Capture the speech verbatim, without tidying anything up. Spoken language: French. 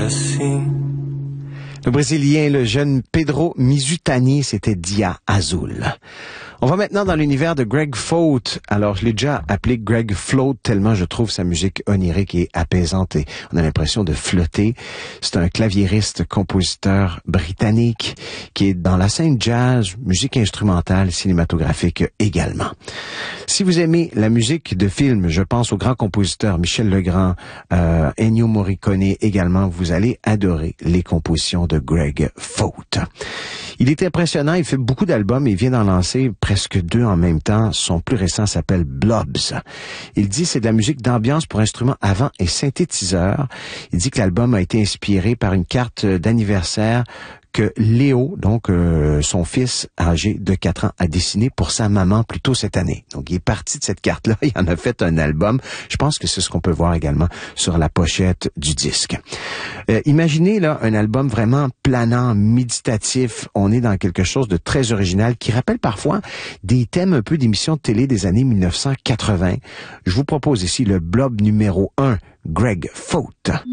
assim. Le Brésilien, le jeune Pedro Mizutani, c'était Dia Azul. On va maintenant dans l'univers de Greg Fault. Alors, je l'ai déjà appelé Greg Float tellement je trouve sa musique onirique et apaisante et on a l'impression de flotter. C'est un claviériste, compositeur britannique qui est dans la scène jazz, musique instrumentale, cinématographique également. Si vous aimez la musique de film, je pense au grand compositeur Michel Legrand, euh, Ennio Morricone également, vous allez adorer les compositions de Greg Fault. Il est impressionnant, il fait beaucoup d'albums et vient d'en lancer presque deux en même temps. Son plus récent s'appelle Blobs. Il dit c'est de la musique d'ambiance pour instruments avant et synthétiseurs. Il dit que l'album a été inspiré par une carte d'anniversaire que Léo, donc euh, son fils âgé de quatre ans, a dessiné pour sa maman plus tôt cette année. Donc il est parti de cette carte-là, il en a fait un album. Je pense que c'est ce qu'on peut voir également sur la pochette du disque. Euh, imaginez là un album vraiment planant, méditatif. On est dans quelque chose de très original qui rappelle parfois des thèmes un peu d'émissions de télé des années mille neuf cent quatre-vingts. Je vous propose ici le blob numéro un, Greg Fault.